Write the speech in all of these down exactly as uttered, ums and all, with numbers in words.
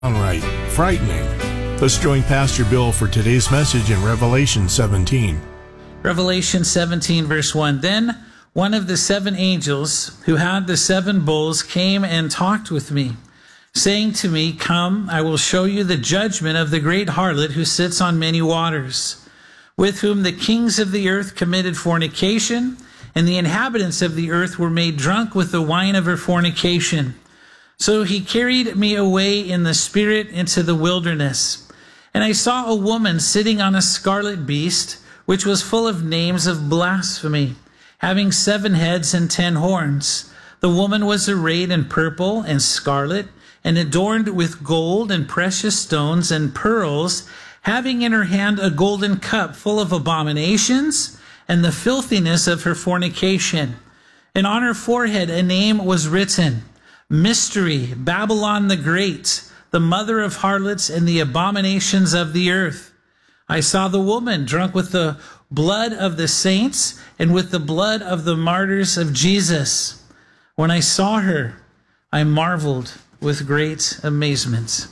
Downright frightening. Let's join Pastor Bill for today's message in Revelation seventeen. Revelation seventeen, verse one. Then one of the seven angels who had the seven bowls came and talked with me, saying to me, "Come, I will show you the judgment of the great harlot who sits on many waters, with whom the kings of the earth committed fornication, and the inhabitants of the earth were made drunk with the wine of her fornication." So he carried me away in the spirit into the wilderness. And I saw a woman sitting on a scarlet beast, which was full of names of blasphemy, having seven heads and ten horns. The woman was arrayed in purple and scarlet, and adorned with gold and precious stones and pearls, having in her hand a golden cup full of abominations and the filthiness of her fornication. And on her forehead a name was written, Mystery, Babylon the Great, the mother of harlots and the abominations of the earth. I saw the woman drunk with the blood of the saints and with the blood of the martyrs of Jesus. When I saw her, I marveled with great amazement.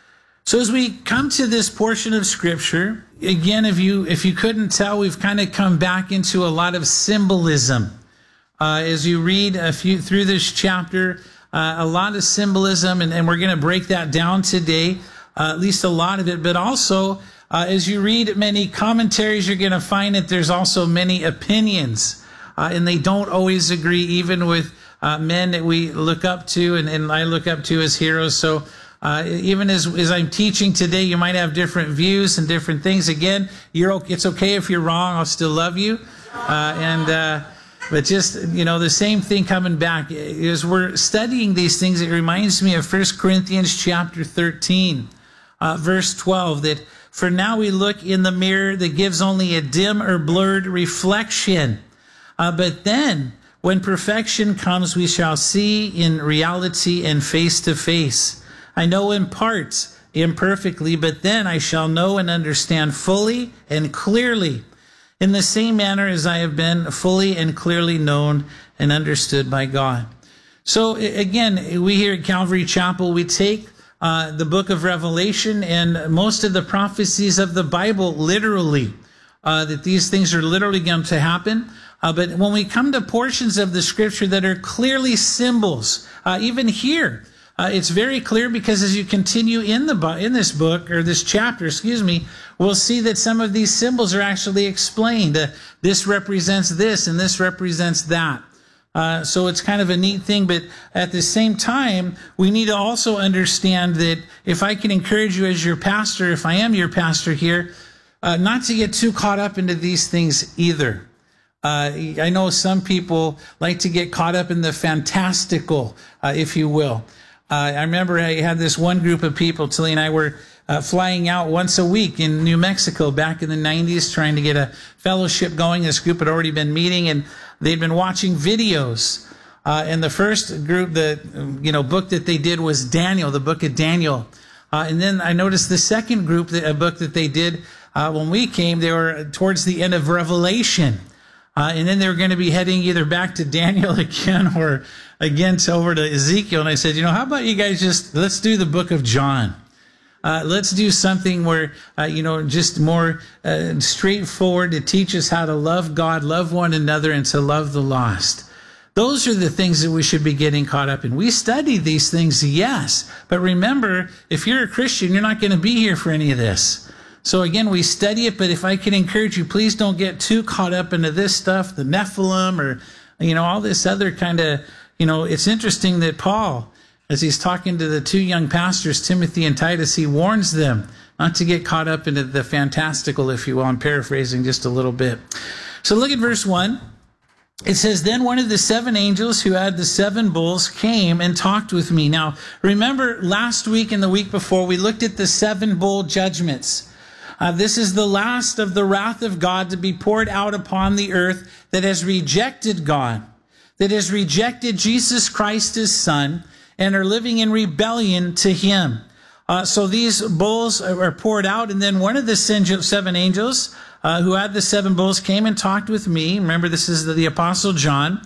So as we come to this portion of Scripture, again, if you if you couldn't tell, we've kind of come back into a lot of symbolism. Uh, as you read a few through this chapter, uh, a lot of symbolism, and, and we're going to break that down today, uh, at least a lot of it. But also, uh, as you read many commentaries, you're going to find that there's also many opinions, uh, and they don't always agree, even with uh, men that we look up to, and, and I look up to as heroes. So uh, even as, as I'm teaching today, you might have different views and different things. Again, you're it's okay if you're wrong. I'll still love you, uh, and. Uh, But just, you know, the same thing coming back. As we're studying these things, it reminds me of First Corinthians chapter thirteen, uh, verse twelve, that for now we look in the mirror that gives only a dim or blurred reflection. Uh, but then, when perfection comes, we shall see in reality and face to face. I know in part, imperfectly, but then I shall know and understand fully and clearly, in the same manner as I have been fully and clearly known and understood by God. So again, we here at Calvary Chapel, we take uh, the book of Revelation and most of the prophecies of the Bible literally, uh, that these things are literally going to happen. Uh, but when we come to portions of the Scripture that are clearly symbols, uh, even here, Uh, it's very clear, because as you continue in the in this book, or this chapter, excuse me, we'll see that some of these symbols are actually explained. Uh, this represents this, and this represents that. Uh, so it's kind of a neat thing, but at the same time, we need to also understand that if I can encourage you as your pastor, if I am your pastor here, uh, not to get too caught up into these things either. Uh, I know some people like to get caught up in the fantastical, uh, if you will. Uh, I remember I had this one group of people, Tilly and I were uh, flying out once a week in New Mexico back in the nineties, trying to get a fellowship going. This group had already been meeting, and they'd been watching videos. Uh, and the first group, the you know book that they did was Daniel, the book of Daniel. Uh, and then I noticed the second group, that, a book that they did uh, when we came, they were towards the end of Revelation. Uh, and then they were going to be heading either back to Daniel again or again to over to Ezekiel. And I said, you know, how about you guys just, let's do the book of John. Uh, let's do something where, uh, you know, just more uh, straightforward to teach us how to love God, love one another, and to love the lost. Those are the things that we should be getting caught up in. We study these things, yes. But remember, if you're a Christian, you're not going to be here for any of this. So again, we study it, but if I can encourage you, please don't get too caught up into this stuff, the Nephilim, or, you know, all this other kind of, you know, it's interesting that Paul, as he's talking to the two young pastors, Timothy and Titus, he warns them not to get caught up into the fantastical, if you will. I'm paraphrasing just a little bit. So look at verse one. It says, then one of the seven angels who had the seven bowls came and talked with me. Now, remember last week and the week before, we looked at the seven bowl judgments. Uh, this is the last of the wrath of God to be poured out upon the earth that has rejected God, that has rejected Jesus Christ, his Son, and are living in rebellion to him. Uh, so these bowls are poured out, and then one of the seven angels uh, who had the seven bowls came and talked with me. Remember, this is the, the Apostle John,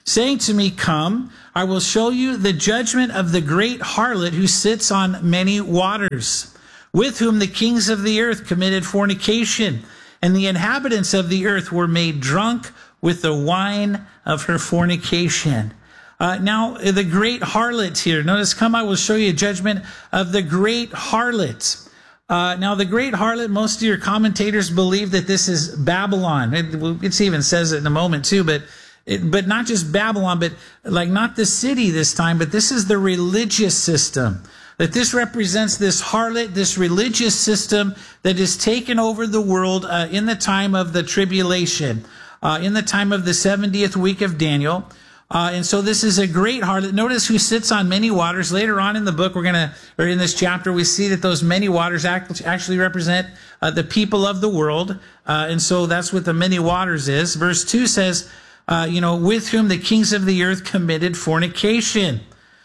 saying to me, come, I will show you the judgment of the great harlot who sits on many waters, with whom the kings of the earth committed fornication, and the inhabitants of the earth were made drunk with the wine of her fornication. Uh, now, the great harlot here. Notice, come, I will show you a judgment of the great harlot. Uh, now, the great harlot, most of your commentators believe that this is Babylon. It, it even says it in a moment, too, but it, but not just Babylon, but like not the city this time, but this is the religious system. That this represents this harlot, this religious system that is taken over the world uh, in the time of the tribulation, uh, in the time of the seventieth week of Daniel. Uh, and so this is a great harlot. Notice who sits on many waters. Later on in the book, we're going to, or in this chapter, we see that those many waters act, actually represent uh, the people of the world. Uh, and so that's what the many waters is. Verse two says, uh, you know, with whom the kings of the earth committed fornication.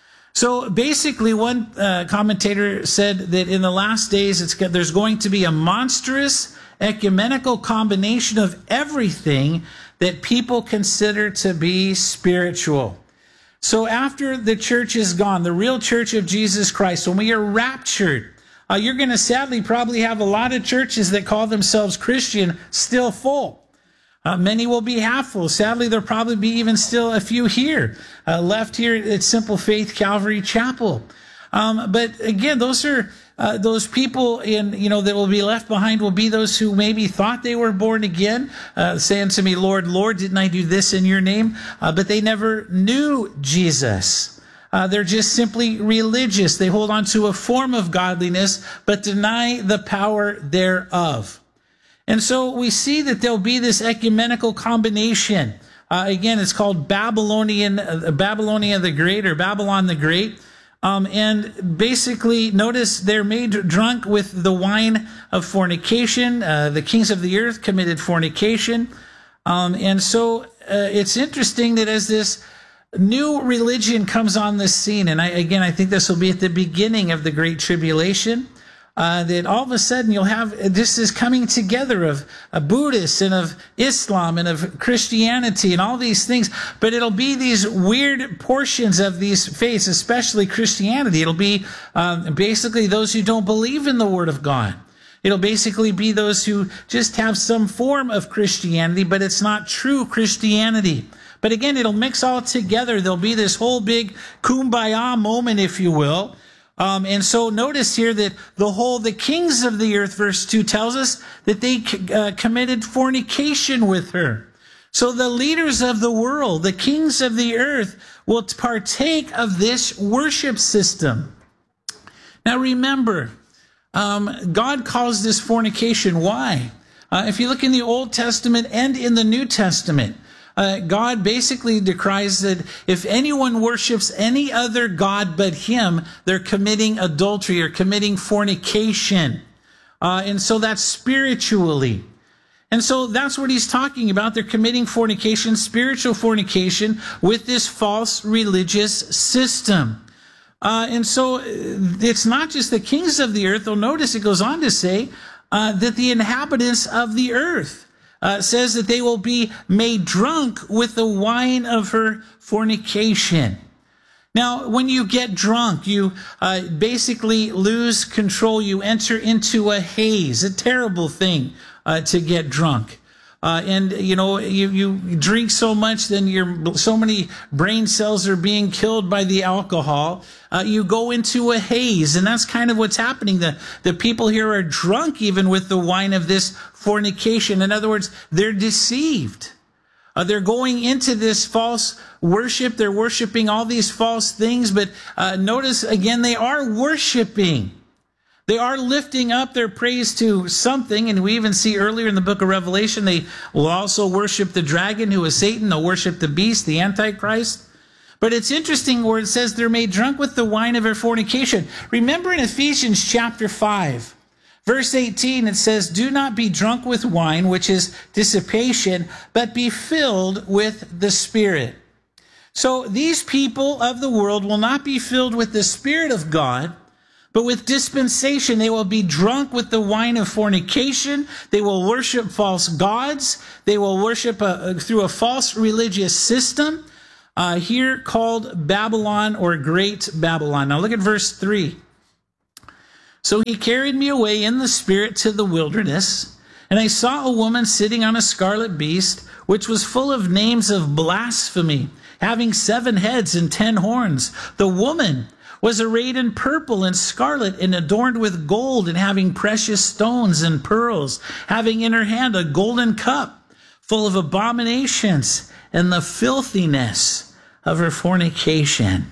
So basically, one uh, commentator said that in the last days, it's, there's going to be a monstrous ecumenical combination of everything that people consider to be spiritual. So after the church is gone, the real church of Jesus Christ, when we are raptured, uh, you're going to sadly probably have a lot of churches that call themselves Christian still full. Uh, many will be half full. Sadly, there'll probably be even still a few here, uh, left here at Simple Faith Calvary Chapel. Um, but again, those are uh, those people in you know that will be left behind will be those who maybe thought they were born again, uh, saying to me, "Lord, Lord, didn't I do this in your name?" Uh, but they never knew Jesus. Uh, they're just simply religious. They hold on to a form of godliness, but deny the power thereof. And so we see that there'll be this ecumenical combination. Uh, again, it's called Babylonian, uh, Babylonia the Great, or Babylon the Great. Um, and basically, notice they're made drunk with the wine of fornication. Uh, the kings of the earth committed fornication. Um, and so uh, it's interesting that as this new religion comes on the scene, and I, again, I think this will be at the beginning of the Great Tribulation, Uh, that all of a sudden you'll have this is coming together of uh, Buddhists and of Islam and of Christianity and all these things, but it'll be these weird portions of these faiths, especially Christianity. It'll be um, basically those who don't believe in the Word of God. It'll basically be those who just have some form of Christianity, but it's not true Christianity. But again, it'll mix all together. There'll be this whole big kumbaya moment, if you will. Um, and so notice here that the whole, the kings of the earth, verse two tells us that they uh, committed fornication with her. So the leaders of the world, the kings of the earth, will partake of this worship system. Now remember, um, God calls this fornication. Why? Uh, if you look in the Old Testament and in the New Testament, Uh, God basically decries that if anyone worships any other God but him, they're committing adultery or committing fornication. Uh, and so that's spiritually. And so that's what he's talking about. They're committing fornication, spiritual fornication, with this false religious system. Uh, and so it's not just the kings of the earth. You'll notice it goes on to say uh, that the inhabitants of the earth, Uh, says that they will be made drunk with the wine of her fornication. Now, when you get drunk, you uh, basically lose control. You enter into a haze, a terrible thing uh, to get drunk. Uh, and, you know, you, you drink so much, then your so many brain cells are being killed by the alcohol. Uh, you go into a haze, and that's kind of what's happening. The, the people here are drunk even with the wine of this fornication. In other words, they're deceived. Uh, they're going into this false worship. They're worshiping all these false things. But uh, notice, again, they are worshiping. They are lifting up their praise to something, and we even see earlier in the book of Revelation, they will also worship the dragon, who is Satan. They'll worship the beast, the Antichrist. But it's interesting where it says they're made drunk with the wine of her fornication. Remember in Ephesians chapter five, verse eighteen, it says, "Do not be drunk with wine, which is dissipation, but be filled with the Spirit." So these people of the world will not be filled with the Spirit of God, but with dispensation. They will be drunk with the wine of fornication. They will worship false gods. They will worship a, a, through a false religious system. uh, here called Babylon or Great Babylon. Now look at verse three. So he carried me away in the spirit to the wilderness, and I saw a woman sitting on a scarlet beast, which was full of names of blasphemy, having seven heads and ten horns. The woman was arrayed in purple and scarlet and adorned with gold and having precious stones and pearls, having in her hand a golden cup full of abominations and the filthiness of her fornication.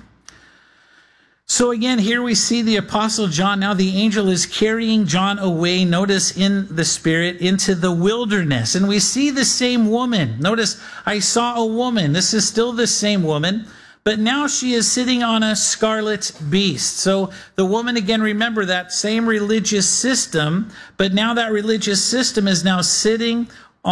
So again, here we see the Apostle John. Now the angel is carrying John away, notice, in the spirit, into the wilderness. And we see the same woman. Notice, I saw a woman. This is still the same woman, but now she is sitting on a scarlet beast. So the woman, again, remember that same religious system, but now that religious system is now sitting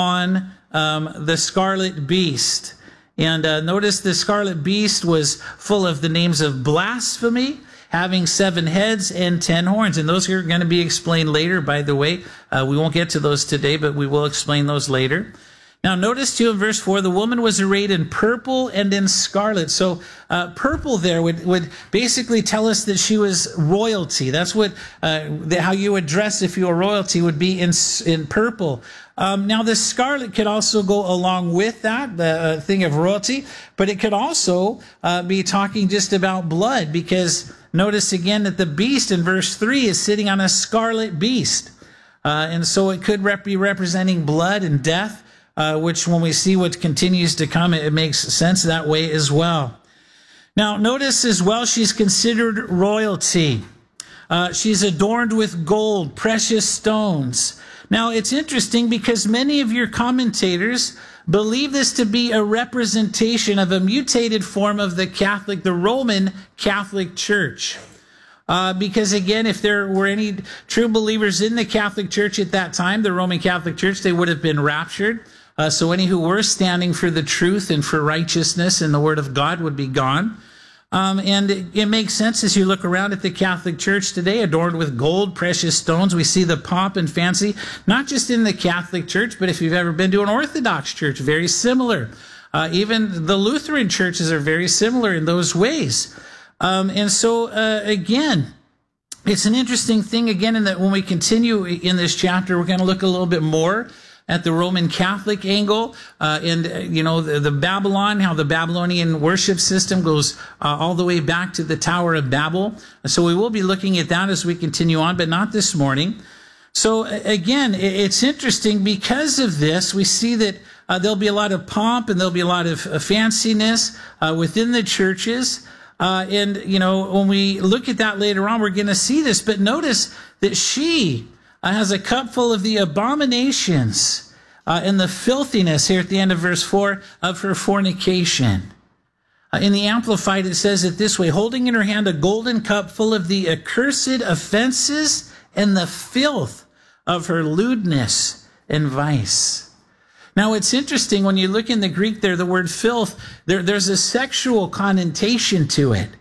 on um, the scarlet beast. And uh, notice the scarlet beast was full of the names of blasphemy, having seven heads and ten horns. And those are going to be explained later, by the way. Uh, we won't get to those today, but we will explain those later. Now, notice too in verse four, the woman was arrayed in purple and in scarlet. So uh, purple there would, would basically tell us that she was royalty. That's what uh, the, how you would dress if you were royalty would be in, in purple. Um, now, the scarlet could also go along with that, the uh, thing of royalty, but it could also uh, be talking just about blood, because notice again that the beast in verse three is sitting on a scarlet beast. Uh, and so it could rep- be representing blood and death. Uh, which when we see what continues to come, it, it makes sense that way as well. Now, notice as well, she's considered royalty. Uh, she's adorned with gold, precious stones. Now, it's interesting because many of your commentators believe this to be a representation of a mutated form of the Catholic, the Roman Catholic Church. Uh, because again, if there were any true believers in the Catholic Church at that time, the Roman Catholic Church, they would have been raptured. Uh, so any who were standing for the truth and for righteousness and the word of God would be gone. Um, and it, it makes sense as you look around at the Catholic Church today, adorned with gold, precious stones. We see the pomp and fancy, not just in the Catholic Church, but if you've ever been to an Orthodox church, very similar. Uh, even the Lutheran churches are very similar in those ways. Um, and so, uh, again, it's an interesting thing, again, in that when we continue in this chapter, we're going to look a little bit more at the Roman Catholic angle, uh, and, uh, you know, the, the Babylon, how the Babylonian worship system goes uh, all the way back to the Tower of Babel. So we will be looking at that as we continue on, but not this morning. So again, it's interesting because of this, we see that uh, there'll be a lot of pomp and there'll be a lot of uh, fanciness uh, within the churches. Uh, and, you know, when we look at that later on, we're going to see this, but notice that she Uh, has a cup full of the abominations uh, and the filthiness, here at the end of verse four, of her fornication. Uh, in the Amplified, it says it this way, holding in her hand a golden cup full of the accursed offenses and the filth of her lewdness and vice. Now, it's interesting when you look in the Greek there, the word filth, there, there's a sexual connotation to it.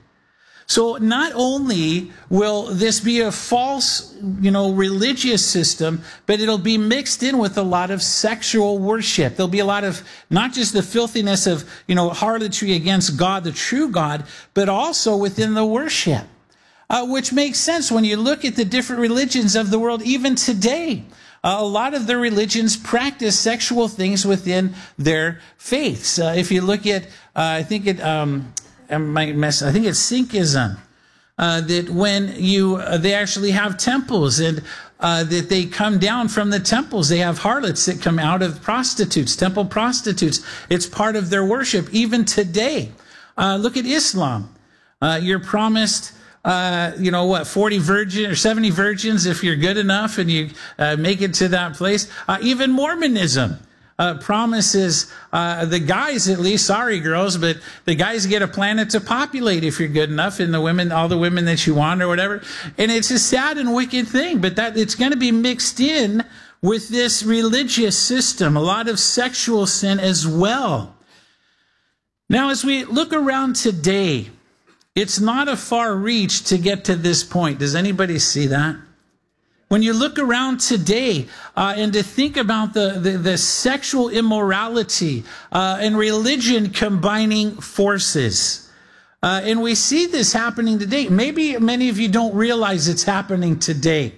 So not only will this be a false, you know, religious system, but it'll be mixed in with a lot of sexual worship. There'll be a lot of not just the filthiness of, you know, harlotry against God, the true God, but also within the worship, uh, which makes sense when you look at the different religions of the world, even today. Uh, a lot of the religions practice sexual things within their faiths. Uh, if you look at, uh, I think it, um, I might mess. I think it's Sikhism. Uh, that when you, uh, they actually have temples, and uh, that they come down from the temples. They have harlots that come out of prostitutes, temple prostitutes. It's part of their worship, even today. Uh, look at Islam. Uh, you're promised, uh, you know what, forty virgins or seventy virgins if you're good enough and you uh, make it to that place. Uh, even Mormonism. Uh, promises uh, the guys, at least, sorry girls, but the guys get a planet to populate if you're good enough, and the women, all the women that you want or whatever. And it's a sad and wicked thing, but that it's going to be mixed in with this religious system, a lot of sexual sin as well. Now, as we look around today, it's not a far reach to get to this point. Does anybody see that? When you look around today uh, and to think about the, the, the sexual immorality uh, and religion combining forces, uh, and we see this happening today. Maybe many of you don't realize it's happening today.